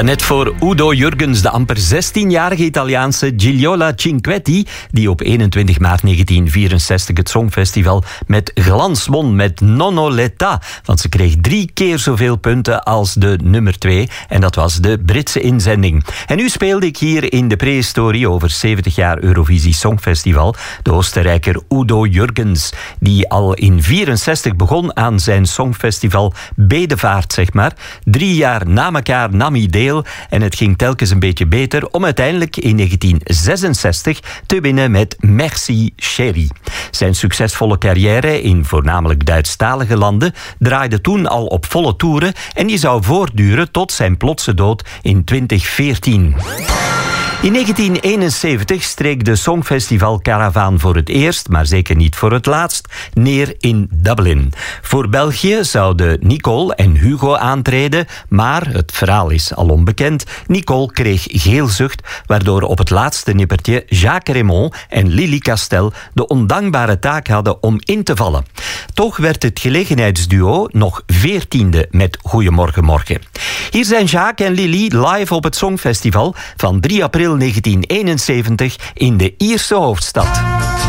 Net voor Udo Jurgens, de amper 16-jarige Italiaanse Gigliola Cinquetti, die op 21 maart 1964 het Songfestival met glans won met Nonno l'età, want ze kreeg 3 keer zoveel punten als de nummer 2, en dat was de Britse inzending. En nu speelde ik hier in de prehistorie over 70 jaar Eurovisie Songfestival de Oostenrijker Udo Jurgens, die al in 64 begon aan zijn Songfestival bedevaart, zeg maar. 3 jaar na elkaar nam hij deel en het ging telkens een beetje beter om uiteindelijk in 1966 te winnen met Merci Chérie. Zijn succesvolle carrière in voornamelijk Duitsstalige landen draaide toen al op volle toeren en die zou voortduren tot zijn plotse dood in 2014. In 1971 streek de Songfestival Karavaan voor het eerst, maar zeker niet voor het laatst, neer in Dublin. Voor België zouden Nicole en Hugo aantreden, maar het verhaal is al onbekend. Nicole kreeg geelzucht, waardoor op het laatste nippertje Jacques Raymond en Lily Castel de ondankbare taak hadden om in te vallen. Toch werd het gelegenheidsduo nog 14e met Goeiemorgen Morgen. Hier zijn Jacques en Lily live op het Songfestival van 3 april 1971 in de Ierse hoofdstad.